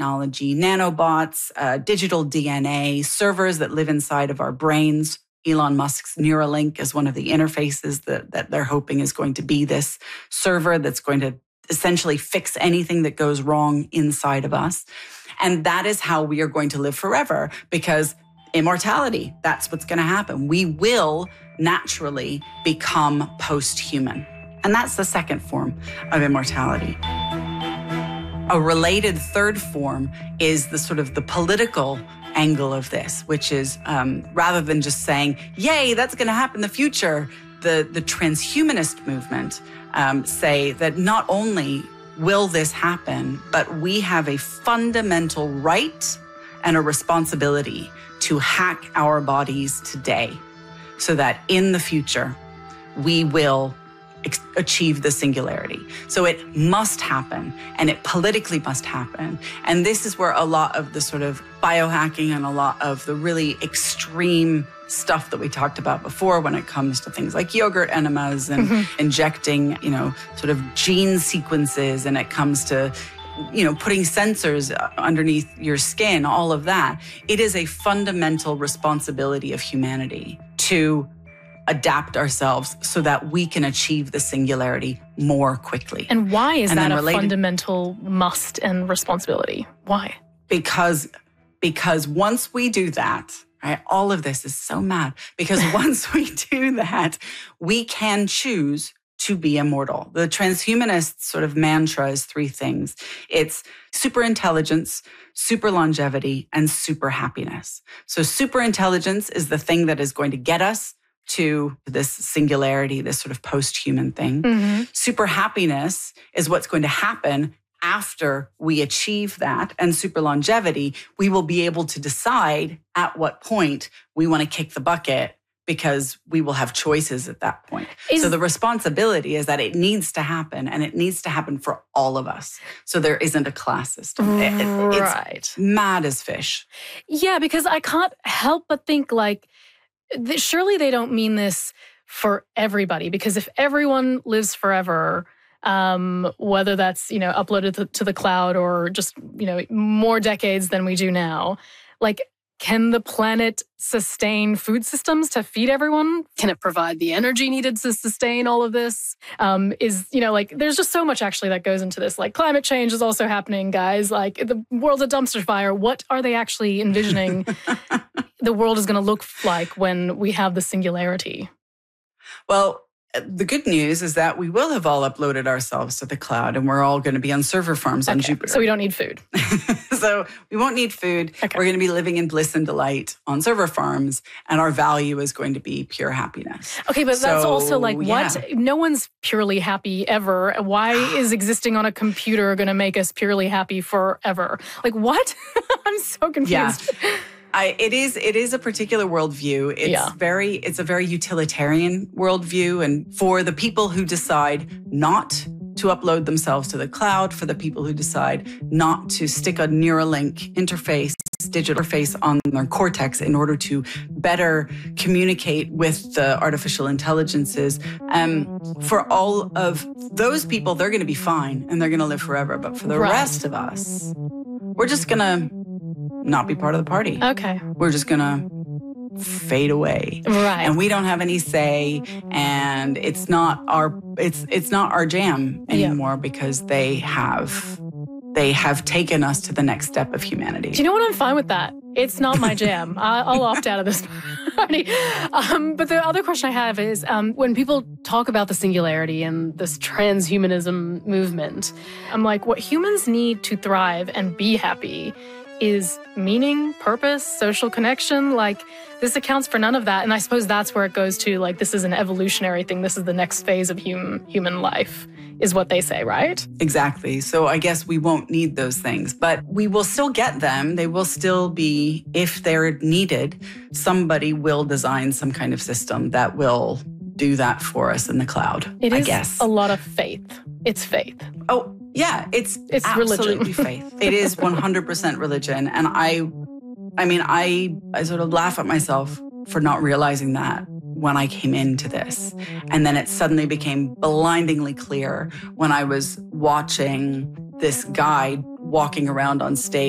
technology, nanobots, digital DNA, servers that live inside of our brains. Elon Musk's Neuralink is one of the interfaces that they're hoping is going to be this server that's going to essentially fix anything that goes wrong inside of us. And that is how we are going to live forever, because immortality, that's what's going to happen. We will naturally become post-human. And that's the second form of immortality. A related third form is the sort of the political angle of this, which is rather than just saying, yay, that's going to happen in the future, the transhumanist movement say that not only will this happen, but we have a fundamental right and a responsibility to hack our bodies today so that in the future we will achieve the singularity. So it must happen, and it politically must happen. And this is where a lot of the sort of biohacking and a lot of the really extreme stuff that we talked about before when it comes to things like yogurt enemas and injecting, sort of gene sequences, and it comes to, putting sensors underneath your skin, all of that. It is a fundamental responsibility of humanity to adapt ourselves so that we can achieve the singularity more quickly. And why is that a fundamental must and responsibility? Why? Because once we do that, right, all of this is so mad, because once we do that, we can choose to be immortal. The transhumanist sort of mantra is three things. It's super intelligence, super longevity, and super happiness. So super intelligence is the thing that is going to get us to this singularity, this sort of post-human thing. Mm-hmm. Super happiness is what's going to happen after we achieve that. And super longevity, we will be able to decide at what point we want to kick the bucket, because we will have choices at that point. So the responsibility is that it needs to happen, and it needs to happen for all of us. So there isn't a class system. It's mad as fish. Yeah, because I can't help but think surely they don't mean this for everybody, because if everyone lives forever, whether that's, uploaded to the cloud or just, more decades than we do now, can the planet sustain food systems to feed everyone? Can it provide the energy needed to sustain all of this? There's just so much actually that goes into this. Climate change is also happening, guys. The world's a dumpster fire. What are they actually envisioning the world is going to look like when we have the singularity? Well, the good news is that we will have all uploaded ourselves to the cloud, and we're all going to be on server farms on Jupiter. So we don't need food. So we won't need food. Okay. We're going to be living in bliss and delight on server farms, and our value is going to be pure happiness. Okay, but that's also what? No one's purely happy ever. Why is existing on a computer going to make us purely happy forever? What? I'm so confused. Yeah. It is a particular worldview. It's a very utilitarian worldview. And for the people who decide not to upload themselves to the cloud, for the people who decide not to stick a Neuralink digital interface on their cortex in order to better communicate with the artificial intelligences, for all of those people, they're going to be fine and they're going to live forever. But for the rest of us, we're just going to not be part of the party. Okay. We're just going to fade away. Right. And we don't have any say, and it's not our jam anymore, because they have taken us to the next step of humanity. Do you know what? I'm fine with that. It's not my jam. I'll opt out of this party. But the other question I have is, when people talk about the singularity and this transhumanism movement, I'm like, what humans need to thrive and be happy is meaning, purpose, social connection. This accounts for none of that. And I suppose that's where it goes to, this is an evolutionary thing. This is the next phase of human life, is what they say, right? Exactly. So I guess we won't need those things, but we will still get them. They will still be, if they're needed, somebody will design some kind of system that will do that for us in the cloud, I guess. A lot of faith. It's faith. Oh, yeah, it's absolutely faith. It is 100% religion. And I sort of laugh at myself for not realizing that when I came into this. And then it suddenly became blindingly clear when I was watching this guy walking around on stage